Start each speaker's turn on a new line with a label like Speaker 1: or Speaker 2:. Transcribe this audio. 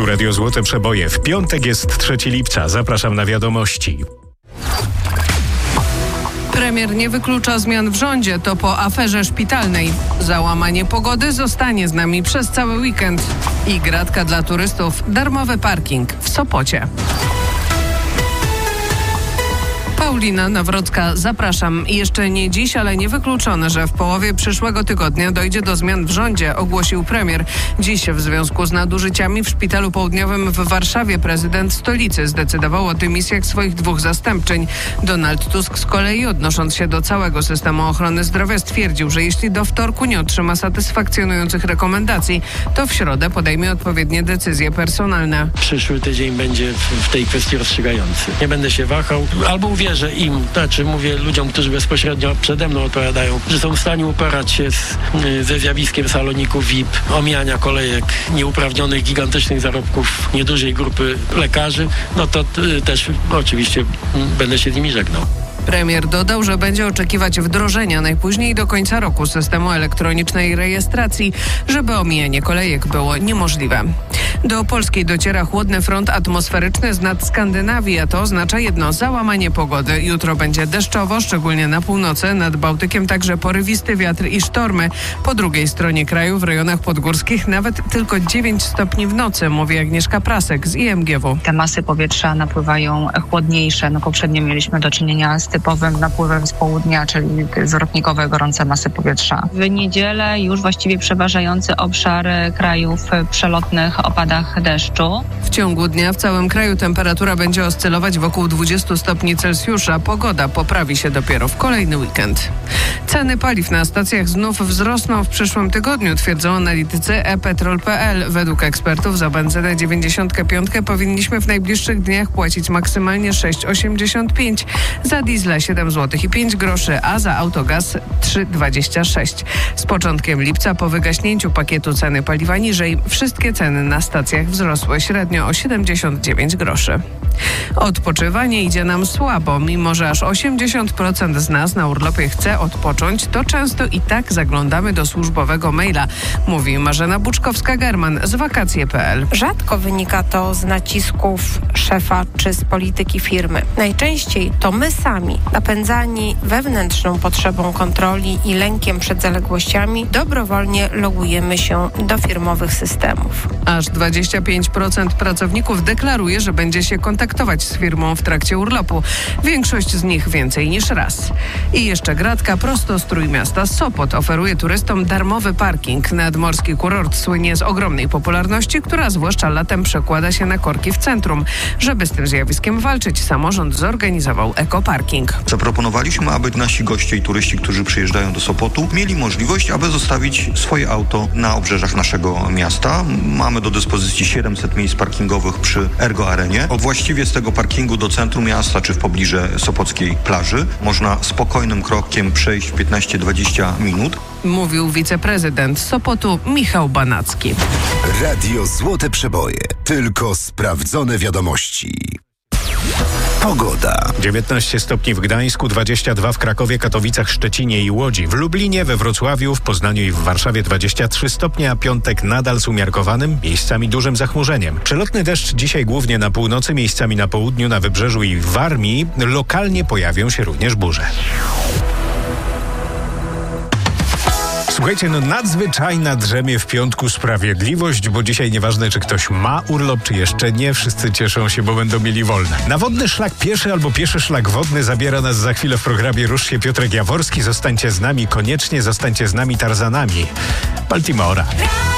Speaker 1: Tu Radio Złote Przeboje. W piątek jest 3 lipca. Zapraszam na wiadomości.
Speaker 2: Premier nie wyklucza zmian w rządzie, to po aferze szpitalnej. Załamanie pogody zostanie z nami przez cały weekend. I gratka dla turystów, darmowy parking w Sopocie. Paulina Nawrocka, zapraszam. Jeszcze nie dziś, ale niewykluczone, że w połowie przyszłego tygodnia dojdzie do zmian w rządzie, ogłosił premier. Dziś w związku z nadużyciami w Szpitalu Południowym w Warszawie prezydent stolicy zdecydował o dymisjach swoich 2 zastępczyń. Donald Tusk z kolei, odnosząc się do całego systemu ochrony zdrowia, stwierdził, że jeśli do wtorku nie otrzyma satysfakcjonujących rekomendacji, to w środę podejmie odpowiednie decyzje personalne.
Speaker 3: Przyszły tydzień będzie w tej kwestii rozstrzygający. Nie będę się wahał, albo uwierzę im, mówię ludziom, którzy bezpośrednio przede mną odpowiadają, że są w stanie uporać się ze zjawiskiem saloników VIP, omijania kolejek, nieuprawnionych, gigantycznych zarobków niedużej grupy lekarzy, no to też oczywiście będę się z nimi żegnał.
Speaker 2: Premier dodał, że będzie oczekiwać wdrożenia najpóźniej do końca roku systemu elektronicznej rejestracji, żeby omijanie kolejek było niemożliwe. Do Polski dociera chłodny front atmosferyczny z nad Skandynawii, a to oznacza jedno: załamanie pogody. Jutro będzie deszczowo, szczególnie na północy, nad Bałtykiem także porywisty wiatr i sztormy. Po drugiej stronie kraju, w rejonach podgórskich, nawet tylko 9 stopni w nocy, mówi Agnieszka Prasek z IMGW.
Speaker 4: Te masy powietrza napływają chłodniejsze. Poprzednio mieliśmy do czynienia z typowym napływem z południa, czyli zwrotnikowe, gorące masy powietrza. W niedzielę już właściwie przeważający obszar krajów przelotnych opadach deszczu.
Speaker 2: W ciągu dnia w całym kraju temperatura będzie oscylować wokół 20 stopni Celsjusza. Pogoda poprawi się dopiero w kolejny weekend. Ceny paliw na stacjach znów wzrosną w przyszłym tygodniu, twierdzą analitycy ePetrol.pl. Według ekspertów za benzynę 95 powinniśmy w najbliższych dniach płacić maksymalnie 6,85, za diesla 7 zł i 5 groszy, a za autogaz 3,26. Z początkiem lipca, po wygaśnięciu pakietu ceny paliwa niżej, wszystkie ceny na stacjach wzrosły średnio o 79 groszy. Odpoczywanie idzie nam słabo. Mimo że aż 80% z nas na urlopie chce odpocząć, to często i tak zaglądamy do służbowego maila, mówi Marzena Buczkowska-German z wakacje.pl.
Speaker 5: Rzadko wynika to z nacisków szefa czy z polityki firmy. Najczęściej to my sami, napędzani wewnętrzną potrzebą kontroli i lękiem przed zaległościami, dobrowolnie logujemy się do firmowych systemów.
Speaker 2: Aż 25% pracowników deklaruje, że będzie się kontaktować z firmą w trakcie urlopu. Większość z nich więcej niż raz. I jeszcze gratka prosto z Trójmiasta. Sopot oferuje turystom darmowy parking. Nadmorski kurort słynie z ogromnej popularności, która zwłaszcza latem przekłada się na korki w centrum. Żeby z tym zjawiskiem walczyć, samorząd zorganizował ekoparking.
Speaker 6: Zaproponowaliśmy, aby nasi goście i turyści, którzy przyjeżdżają do Sopotu, mieli możliwość, aby zostawić swoje auto na obrzeżach naszego miasta. Mamy do dyspozycji 700 miejsc parkingowych przy Ergo Arenie. Właściwie z tego parkingu do centrum miasta czy w pobliżu sopockiej plaży można spokojnym krokiem przejść 15-20 minut.
Speaker 2: Mówił wiceprezydent Sopotu Michał Banacki.
Speaker 7: Radio Złote Przeboje. Tylko sprawdzone wiadomości. Pogoda.
Speaker 1: 19 stopni w Gdańsku, 22 w Krakowie, Katowicach, Szczecinie i Łodzi. W Lublinie, we Wrocławiu, w Poznaniu i w Warszawie 23 stopnie, a piątek nadal z umiarkowanym, miejscami dużym zachmurzeniem. Przelotny deszcz dzisiaj głównie na północy, miejscami na południu, na Wybrzeżu i w Warmii. Lokalnie pojawią się również burze. Słuchajcie, nadzwyczajna drzemie w piątku sprawiedliwość, bo dzisiaj nieważne, czy ktoś ma urlop, czy jeszcze nie, wszyscy cieszą się, bo będą mieli wolne. Na wodny szlak pieszy albo pieszy szlak wodny zabiera nas za chwilę w programie Rusz się Piotrek Jaworski. Zostańcie z nami, koniecznie zostańcie z nami Tarzanami. Baltimora.